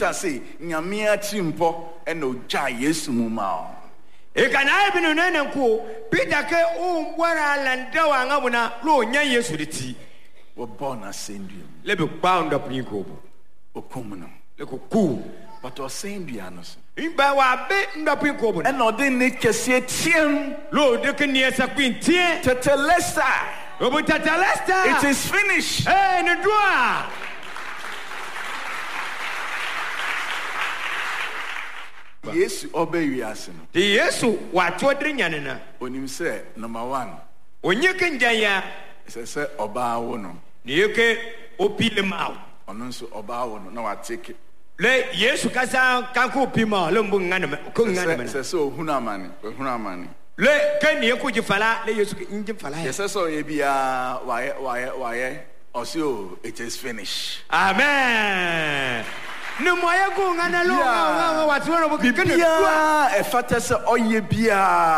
Peter say nyamia timpo eno ja Yesu mu ma e kana ibinu nenenko Peter ke o mbwara landa wa ngabuna lo nya Yesu de ti wo born ascendium lebe bound up in ko okomuno le ko ku but ascendium no so imba wa be ndap in ko eno de ne kese tiem lo de ke ne sa kwintie tetelesta Tetelesta. It is finished. Hey, ne doa. Yesu obe wiase no. The Yesu wa chodre nyane na. Onim say number 1. Onye ke njaya. Say oba wo no. Ne yeke opile mawo. Ono nso oba wo no na wa take. Le Yesu kasa kanko opima le mbu ngane ko ngane me. Say so hunu amani. Le ke ne ko jifala le Yesu ke njifala. Yes so ye bia waye osio it is finished. Amen. No moya go ngana lo watu no bukene bia e fata se oye bia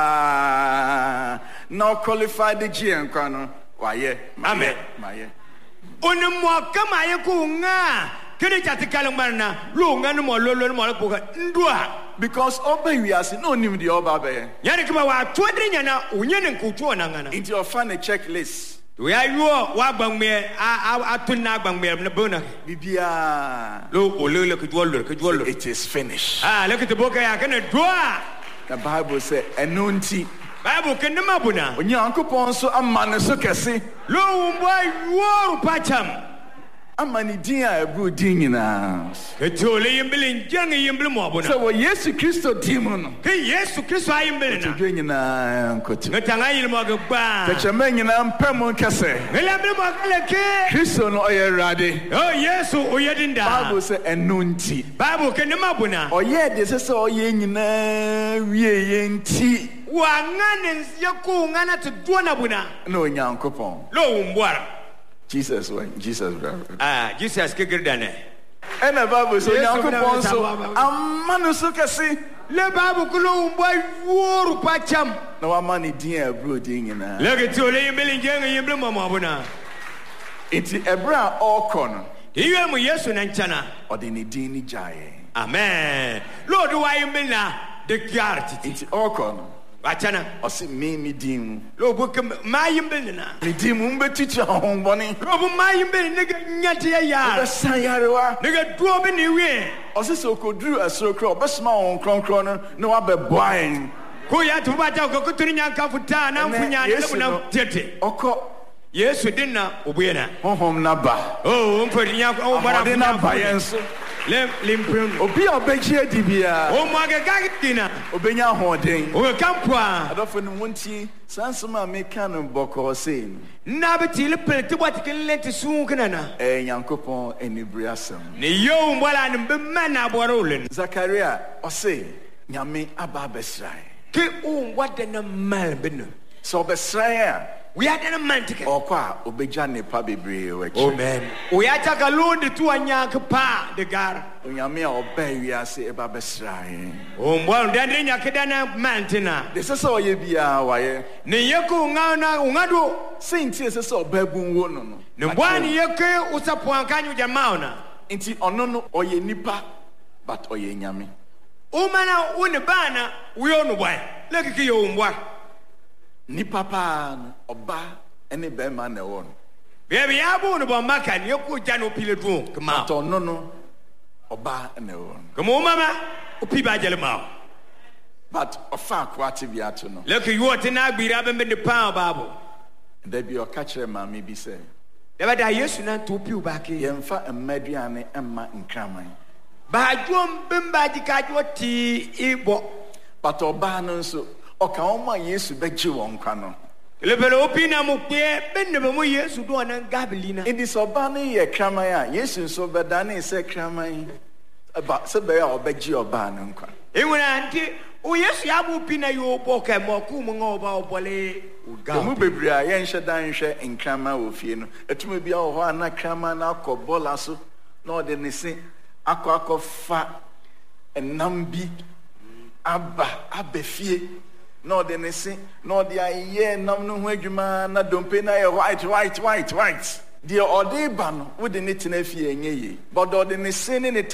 no qualified the GN kwano waye. Amen. Maye. Onu mo kama ye ko nga kene jatikale marna lo ngana mo lo mo ko ndua. Because oba we are no nim the oba be. Yani kuma wa twadre nyana onye ne nkutu na ngana. Into your fan a checklist. We are you wa gbangme atuna gbangme na bona. Bibia. Lo olele kujwolo. It is finished. Look at the book ya kana doa. The Bible say enunti. Bible kana mabuna. Onyankopon so amane so kese. Lo mboy woru pacham. Amani din a ebru din nyina. Ketole yimbele njanga yimbele mo abona. So Yesu Kristo din mu no. Ke Yesu Kristo ayimbele na. Tudwe nyina nkotu. Ngatanga yilmo gba. Kecheme nyina mpem nkese. Elabele mo kaleke. Kristo no oye rade. Oh Yesu oyedinda. Bible say enunti. Bible kana mabuna. Oye de se oye nyina wie yenti. Wa ngane yako ngana to duona buna. No Onyankopon. Lo mbwara. Jesus went. Jesus. Jesus kegerdane. And the Bible says, Onyankopon so amanu so kese. Le Bible kulo mboy woru pacham. Na wa mani din ebru din nyina. Le ketole yimbele njanga yimbele mo abona. Iti ebra okọ no. Iwe mu Yesu na nchana. Ode ne din ni jaye. Amen. Lord wa yimbele na declare it. Iti okọ no. Achana. Osi me dim. Lo book ma yimbele na. Me dim mbetitu ahomboni. Lo ma yimbele nega nyate ya. Obesan yarewa. Nega duo be ni we. Osi so koduru asoro kro obesma won kronkron no na wa be boan. Ko ya to ba ta ko kuturi nyanka futa na mfunya ne na tete. Okọ Yesu dinna obuena. honhom na ba. Oh, mfodi nyanka o bara na ba yenso. Limprim. Obi obeji adibia. O mwagagagi dina. Obenya hoden. O kampwa. Adofo no wonti sansoma meka no boko sei. Na beti le pete bwati kelente sun kanana. Nyankopon enibriasem. Ne yo mbwala ne mana bwarolen. Zakaria ose nyame aba besrai. Ke o wade na mal benu. So besrai we are the man to okwa obeja nepa bebre wechi. Amen. We are taka londe tu anyanka pa de gar. Onyame a oba wiase eba besrai. O mbwa ndande nyakeda na mantina. De sese oye bia waye. Ne yeko ngana ungado senti sese oba bunwo no no. Ne mbwa ni yeke usapo ankanyu jamaa na. Nti ono no oye nipa but oye nyame. Umana une bana uyo no bwa. Lekiki yo mbwa. Nipa pa oba ene be ma na wo no. Baby abu no bomaka ni yoku jano pile dun kama. To no oba na wo no. Kama mama upiba jele ma. But ofa kwati bi ato no. Leki yo tena agbira be me de pa babu. Da bi o ka kire ma me bi se. Da ba Yesu na to pi ubake. Yemfa emmaduane emma nkraman. Ba jom bemba dikadwo ti ibo. But oba no so oka oma Yesu beji won kwa no. Lebele opina mu pe benne be mu Yesu do na gabilina. It is oba ne ye kraman a Yesu so bedane se kraman. Aba se be ya obeji oba no nkwa. Enwena nti o Yesu ya bu pina yo boka mo ku mu ngoba obole uga. Mu bebre a ye nhye dan hwe nkrama wo fie no. Etuma bia wo ho ana krama na akobola so na ode ne se akọ enam bi aba fie no de ne se no de aye nam no ho adwuma na dompe na ye white de ode ba no wo de ne tena fie enye yi but ode ne se ne